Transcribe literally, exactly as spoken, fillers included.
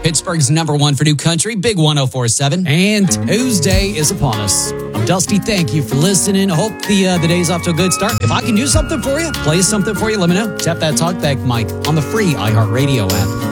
Pittsburgh's number one for new country, Big one oh four point seven. And Tuesday is upon us. I'm Dusty. Thank you for listening. I hope the uh, the day's off to a good start. If I can do something for you, play something for you, let me know. Tap that talkback mic on the free iHeartRadio app.